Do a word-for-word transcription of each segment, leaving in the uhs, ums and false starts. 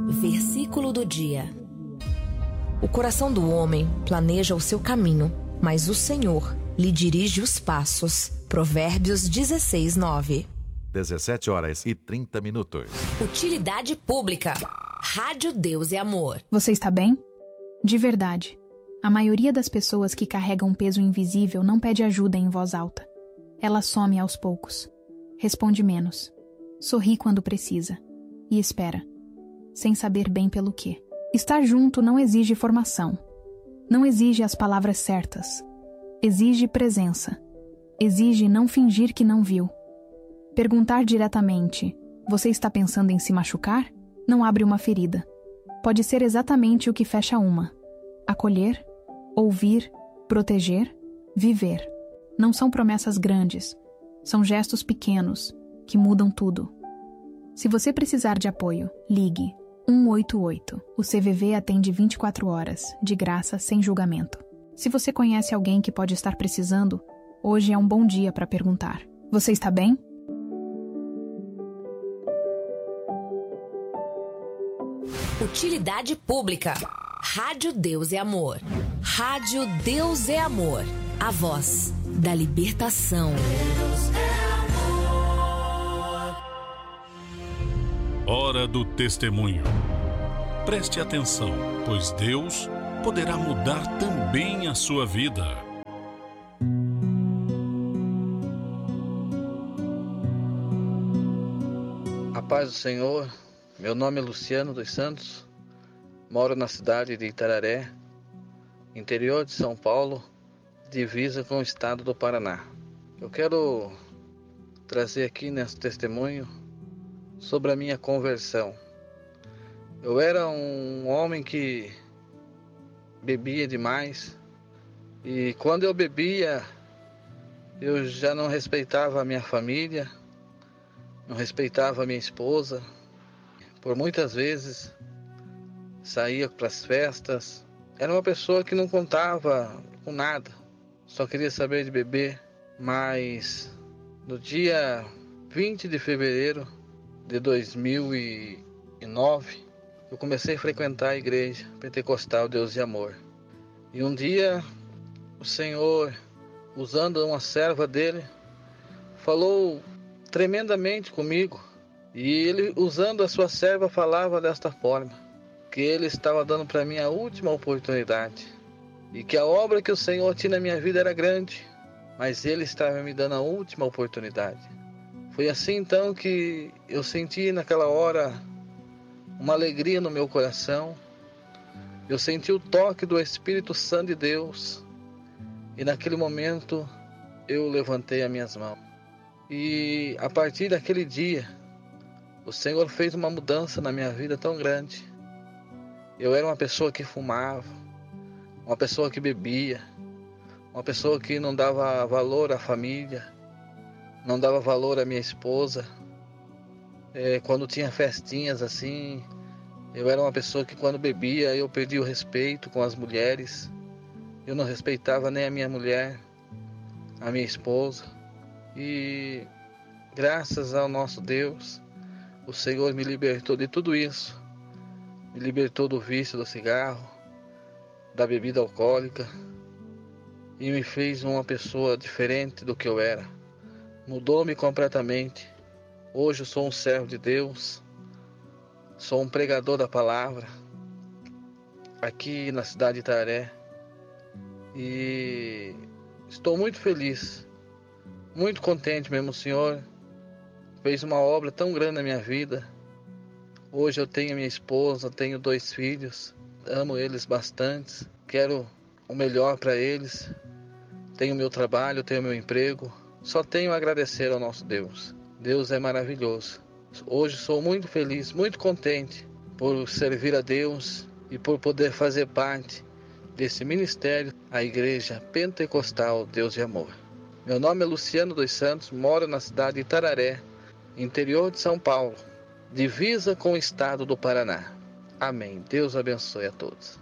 Versículo do dia. O coração do homem planeja o seu caminho, mas o Senhor lhe dirige os passos. Provérbios dezesseis, nove. dezessete horas e trinta minutos. Utilidade pública. Rádio Deus e Amor. Você está bem? De verdade. A maioria das pessoas que carregam um peso invisível não pede ajuda em voz alta. Ela some aos poucos. Responde menos. Sorri quando precisa. E espera. Sem saber bem pelo quê. Estar junto não exige formação. Não exige as palavras certas. Exige presença. Exige não fingir que não viu. Perguntar diretamente, você está pensando em se machucar? Não abre uma ferida. Pode ser exatamente o que fecha uma. Acolher, ouvir, proteger, viver. Não são promessas grandes. São gestos pequenos, que mudam tudo. Se você precisar de apoio, ligue um oito oito. O C V V atende vinte e quatro horas, de graça, sem julgamento. Se você conhece alguém que pode estar precisando, hoje é um bom dia para perguntar. Você está bem? Utilidade pública. Rádio Deus e Amor. Rádio Deus é Amor. A voz da libertação. Deus é amor. Hora do testemunho. Preste atenção, pois Deus poderá mudar também a sua vida. A paz do Senhor. Meu nome é Luciano dos Santos, moro na cidade de Itararé, interior de São Paulo, divisa com o estado do Paraná. Eu quero trazer aqui nesse testemunho sobre a minha conversão. Eu era um homem que bebia demais e quando eu bebia eu já não respeitava a minha família, não respeitava a minha esposa. Por muitas vezes saía para as festas. Era uma pessoa que não contava com nada, só queria saber de beber. Mas no dia vinte de fevereiro de dois mil e nove, eu comecei a frequentar a igreja Pentecostal Deus e Amor. E um dia o Senhor, usando uma serva dele, falou tremendamente comigo. E ele, usando a sua serva, falava desta forma: que ele estava dando para mim a última oportunidade, e que a obra que o Senhor tinha na minha vida era grande, mas ele estava me dando a última oportunidade. Foi assim então que eu senti naquela hora uma alegria no meu coração. Eu senti o toque do Espírito Santo de Deus, e naquele momento eu levantei as minhas mãos. E a partir daquele dia o Senhor fez uma mudança na minha vida tão grande. Eu era uma pessoa que fumava, uma pessoa que bebia, uma pessoa que não dava valor à família, não dava valor à minha esposa. É, quando tinha festinhas assim, eu era uma pessoa que quando bebia eu perdia o respeito com as mulheres. Eu não respeitava nem a minha mulher, a minha esposa. E graças ao nosso Deus, o Senhor me libertou de tudo isso. Me libertou do vício do cigarro, da bebida alcoólica, e me fez uma pessoa diferente do que eu era. Mudou-me completamente. Hoje eu sou um servo de Deus, sou um pregador da palavra, aqui na cidade de Itararé. E estou muito feliz, muito contente mesmo. O Senhor fez uma obra tão grande na minha vida. Hoje eu tenho minha esposa, tenho dois filhos, amo eles bastante, quero o melhor para eles. Tenho meu trabalho, tenho meu emprego, só tenho a agradecer ao nosso Deus. Deus é maravilhoso. Hoje sou muito feliz, muito contente por servir a Deus e por poder fazer parte desse ministério, a Igreja Pentecostal Deus e Amor. Meu nome é Luciano dos Santos, moro na cidade de Itararé, interior de São Paulo, divisa com o estado do Paraná. Amém. Deus abençoe a todos.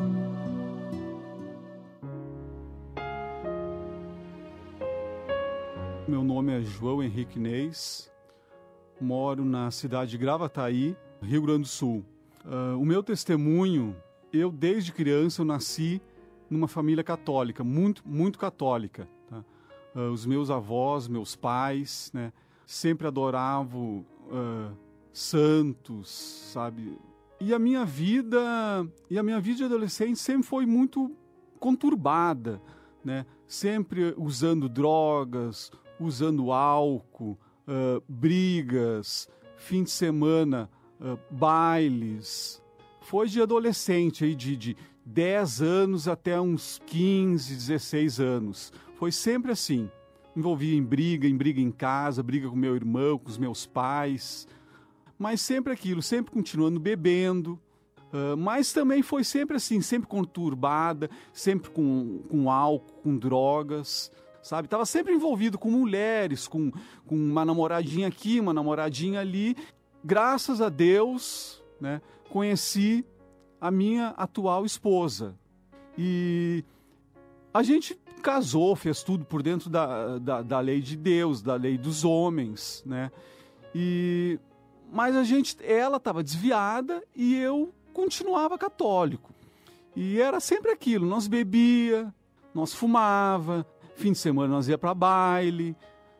Meu nome é João Henrique Neis, moro na cidade de Gravataí, Rio Grande do Sul. Uh, o meu testemunho, eu desde criança eu nasci numa família católica, muito, muito católica. Tá? Uh, os meus avós, meus pais, né, sempre adoravam uh, santos, sabe? E a minha vida, e a minha vida de adolescente sempre foi muito conturbada, né? Sempre usando drogas, usando álcool, uh, brigas, fim de semana, uh, bailes. Foi de adolescente, aí, de, de dez anos até uns quinze, dezesseis anos. Foi sempre assim. Envolvia em briga, em briga em casa, briga com meu irmão, com os meus pais. Mas sempre aquilo, sempre continuando bebendo. Uh, mas também foi sempre assim, sempre conturbada, sempre com, com álcool, com drogas, sabe? Estava sempre envolvido com mulheres, com, com uma namoradinha aqui, uma namoradinha ali. Graças a Deus, né, conheci a minha atual esposa. E a gente casou, fez tudo por dentro da, da, da lei de Deus, da lei dos homens, né? E, mas a gente, ela estava desviada e eu continuava católico. E era sempre aquilo, nós bebia, nós fumava, fim de semana nós ia para baile.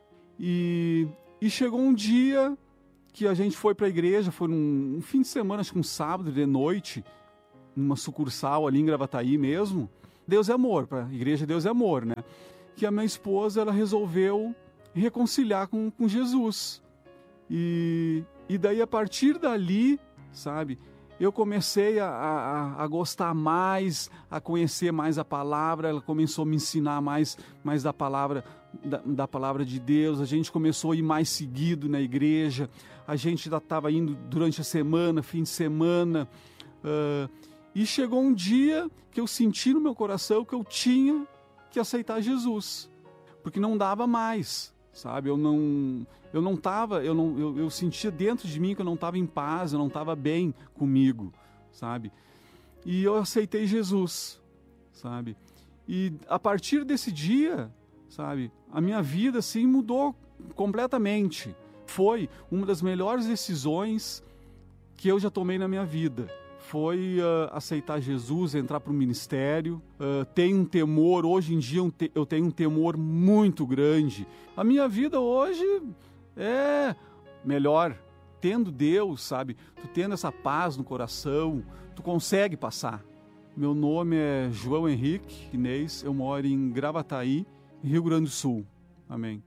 E, e chegou um dia que a gente foi para a igreja, foi um, um fim de semana, acho que um sábado de noite, numa sucursal ali em Gravataí mesmo. Deus é amor, para a igreja Deus é amor, né? Que a minha esposa, ela resolveu reconciliar com, com Jesus. E, e daí, a partir dali, sabe, eu comecei a, a, a gostar mais, a conhecer mais a palavra. Ela começou a me ensinar mais, mais da, palavra, da, da palavra de Deus. A gente começou a ir mais seguido na igreja. A gente já estava indo durante a semana, fim de semana. Uh, e chegou um dia que eu senti no meu coração que eu tinha que aceitar Jesus. Porque não dava mais, sabe? Eu não... Eu não estava, eu, não, eu, eu sentia dentro de mim que eu não estava em paz, eu não estava bem comigo, sabe? E eu aceitei Jesus, sabe? E a partir desse dia, sabe, a minha vida, assim, mudou completamente. Foi uma das melhores decisões que eu já tomei na minha vida. Foi uh, aceitar Jesus, entrar para o ministério. Uh, tenho um temor, hoje em dia eu tenho um temor muito grande. A minha vida hoje... é melhor, tendo Deus, sabe? Tu tendo essa paz no coração, tu consegue passar. Meu nome é João Henrique Inês, eu moro em Gravataí, Rio Grande do Sul. Amém.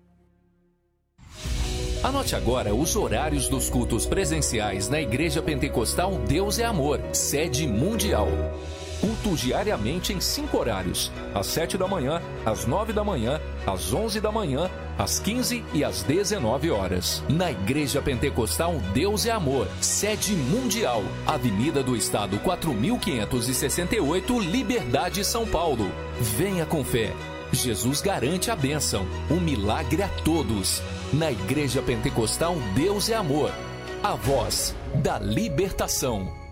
Anote agora os horários dos cultos presenciais na Igreja Pentecostal Deus é Amor, sede mundial. Culto diariamente em cinco horários: às sete da manhã, às nove da manhã, às onze da manhã, às quinze e às dezenove horas. Na Igreja Pentecostal Deus é Amor, sede mundial, Avenida do Estado quatro mil quinhentos e sessenta e oito, Liberdade, São Paulo. Venha com fé. Jesus garante a bênção, um milagre a todos. Na Igreja Pentecostal Deus é Amor, a voz da libertação.